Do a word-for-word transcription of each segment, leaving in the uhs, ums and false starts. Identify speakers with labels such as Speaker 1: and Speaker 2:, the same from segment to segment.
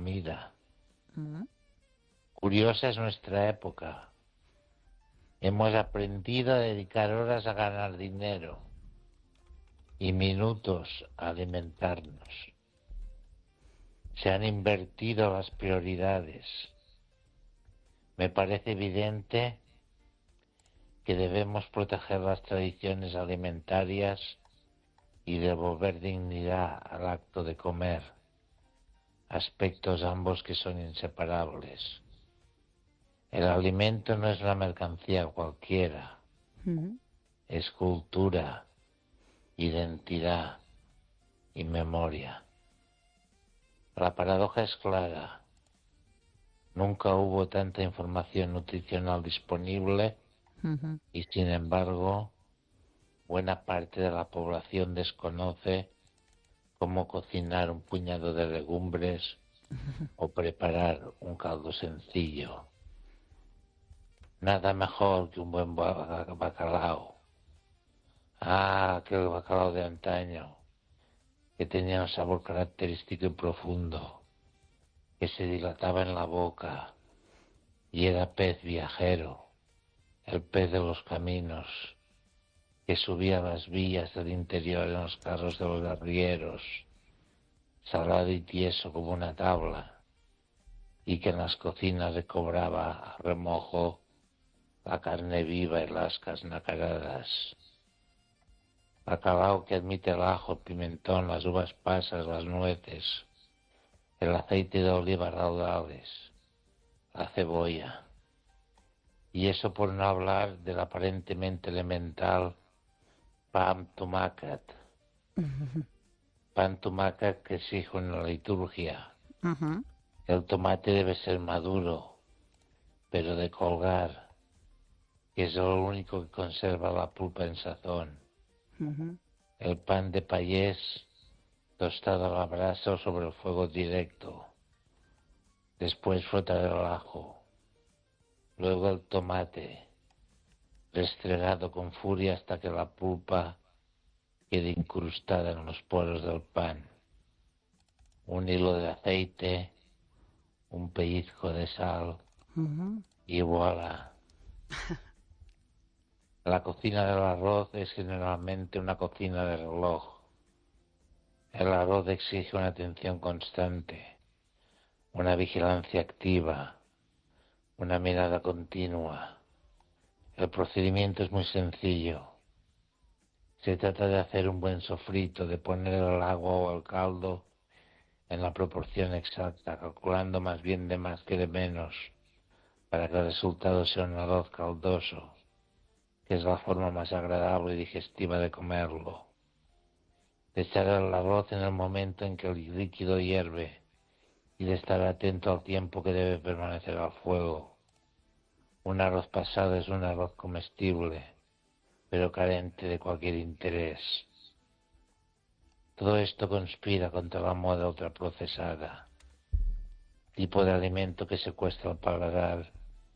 Speaker 1: comida.
Speaker 2: Mm.
Speaker 1: Curiosa es nuestra época. Hemos aprendido a dedicar horas a ganar dinero y minutos a alimentarnos. Se han invertido las prioridades. Me parece evidente que debemos proteger las tradiciones alimentarias y devolver dignidad al acto de comer, aspectos ambos que son inseparables. El alimento no es una mercancía cualquiera,
Speaker 2: Mm.
Speaker 1: es cultura, identidad y memoria. La paradoja es clara. Nunca hubo tanta información nutricional disponible
Speaker 2: Ujú.
Speaker 1: y, sin embargo, buena parte de la población desconoce cómo cocinar un puñado de legumbres o preparar un caldo sencillo. Nada mejor que un buen ba- bacalao. Ah, aquel bacalao de antaño, que tenía un sabor característico y profundo, que se dilataba en la boca y era pez viajero, el pez de los caminos, que subía las vías del interior en los carros de los arrieros, salado y tieso como una tabla, y que en las cocinas recobraba a remojo la carne viva y las nacaradas. Bacalao que admite el ajo, el pimentón, las uvas pasas, las nueces, el aceite de oliva raudales, la cebolla. Y eso por no hablar del aparentemente elemental pan tomàquet. Pan tomàquet que exijo en la liturgia.
Speaker 2: Ujú.
Speaker 1: El tomate debe ser maduro, pero de colgar, que es lo único que conserva la pulpa en sazón.
Speaker 2: Ujú.
Speaker 1: El pan de payés tostado a la brasa o sobre el fuego directo. Después frotar el ajo. Luego el tomate, restregado con furia hasta que la pulpa quede incrustada en los poros del pan. Un hilo de aceite, un pellizco de sal
Speaker 2: Ujú.
Speaker 1: y voilà. La cocina del arroz es generalmente una cocina de reloj. El arroz exige una atención constante, una vigilancia activa, una mirada continua. El procedimiento es muy sencillo. Se trata de hacer un buen sofrito, de poner el agua o el caldo en la proporción exacta, calculando más bien de más que de menos, para que el resultado sea un arroz caldoso, que es la forma más agradable y digestiva de comerlo. De echar el arroz en el momento en que el líquido hierve y de estar atento al tiempo que debe permanecer al fuego. Un arroz pasado es un arroz comestible, pero carente de cualquier interés. Todo esto conspira contra la moda ultraprocesada, tipo de alimento que secuestra el paladar,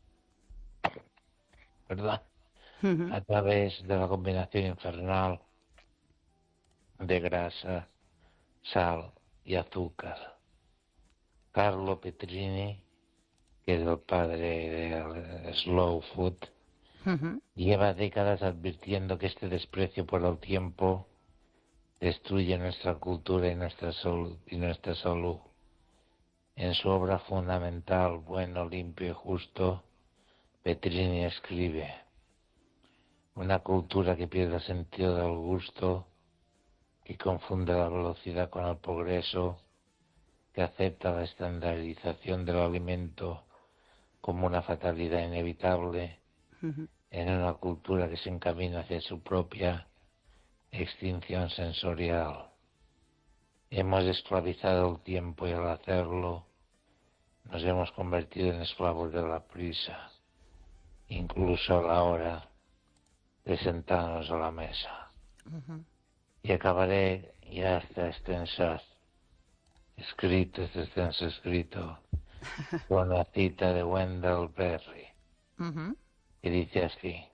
Speaker 1: ¿verdad?
Speaker 2: Ujú.
Speaker 1: A través de la combinación infernal de grasa, sal y azúcar. Carlo Petrini, que es el padre del slow food,
Speaker 2: Ujú.
Speaker 1: lleva décadas advirtiendo que este desprecio por el tiempo destruye nuestra cultura y nuestra salud, y nuestra salud. En su obra fundamental, Bueno, limpio y justo, Petrini escribe: una cultura que pierde el sentido del gusto, que confunde la velocidad con el progreso, que acepta la estandarización del alimento como una fatalidad inevitable,
Speaker 2: Ujú.
Speaker 1: en una cultura que se encamina hacia su propia extinción sensorial. Hemos esclavizado el tiempo y al hacerlo nos hemos convertido en esclavos de la prisa, incluso a la hora de sentarnos a la mesa.
Speaker 2: Ujú.
Speaker 1: Y acabaré, ya está extenso, escrito, este extenso escrito, con la cita de Wendell Berry,
Speaker 2: Ujú.
Speaker 1: que dice así: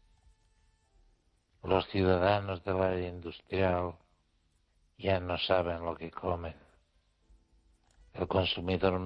Speaker 1: los ciudadanos del área industrial ya no saben lo que comen. El consumidor